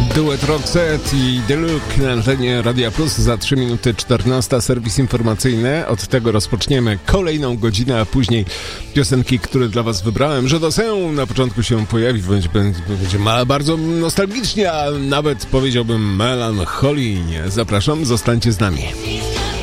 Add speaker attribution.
Speaker 1: Duet Roxette i Deluxe na antenie Radia Plus. Za 3 minuty 14 serwis informacyjny. Od tego rozpoczniemy kolejną godzinę, a później piosenki, które dla was wybrałem. Je dansę na początku się pojawi, będzie bardzo nostalgicznie, a nawet powiedziałbym melancholijnie. Zapraszam, zostańcie z nami.